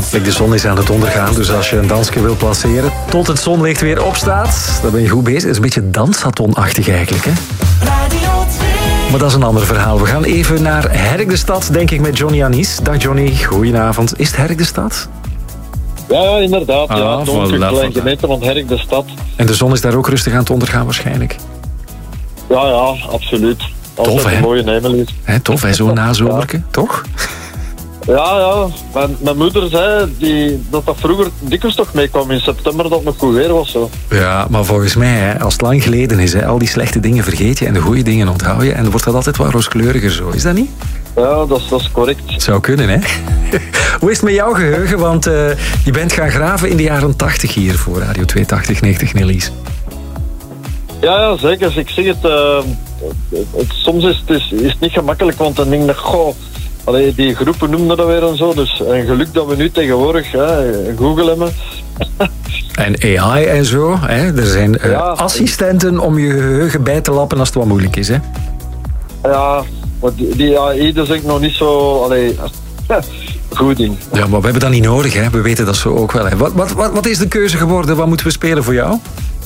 Kijk, de zon is aan het ondergaan, dus als je een dansje wil placeren tot het zonlicht weer opstaat, dan ben je goed bezig. Het is een beetje danssatonachtig eigenlijk, hè? Radio 2. Maar dat is een ander verhaal. We gaan even naar Herk de Stad, denk ik, met Johnny Anis. Dag Johnny, goedenavond. Is het Herk de Stad? Ja, inderdaad. Ja, donker, voilà, klein voilà. gemeente van Herk de Stad. En de zon is daar ook rustig aan het ondergaan waarschijnlijk. Ja, absoluut. Als Tof, het hè? een mooie hemel is. Hè, tof, hè, zo'n nazomerke, toch? Ja. Mijn moeder zei dat vroeger dikwijls toch meekwam in september, dat het nog goed weer was. Zo. Ja, maar volgens mij, hè, als het lang geleden is, hè, al die slechte dingen vergeet je en de goede dingen onthoud je. En dan wordt dat altijd wat rooskleuriger zo. Is dat niet? Ja, dat is correct. Zou kunnen, hè? Hoe is het met jouw geheugen? Want je bent gaan graven in de jaren 80 hier voor Radio 280-90 Nillies. Ja, zeker. Ik zeg het, soms is het niet gemakkelijk, want dan denk ik, goh, allee, die groepen noemden dat weer en zo. Dus een geluk dat we nu tegenwoordig Google hebben. En AI en zo. Hè? Er zijn assistenten om je geheugen bij te lappen als het wat moeilijk is, hè? Ja, maar die AI, dat is ik nog niet zo... Allee, goed ding. Ja, maar we hebben dat niet nodig, hè? We weten dat zo ook wel. Hè? Wat is de keuze geworden? Wat moeten we spelen voor jou?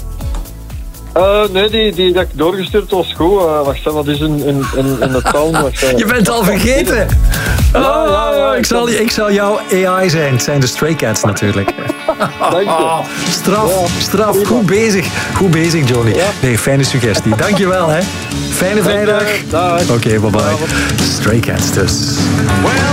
Nee, die dat ik doorgestuurd was goed. Wacht, wat is in de taal? Je bent al vergeten! Ja. Ik zal jouw AI zijn. Het zijn de Stray Cats natuurlijk. Dank je. Straf. prima. Goed bezig, Johnny. Ja. Nee, fijne suggestie. Dankjewel, hè. Fijne vrijdag. Dag. Oké, bye-bye. Stray Cats dus.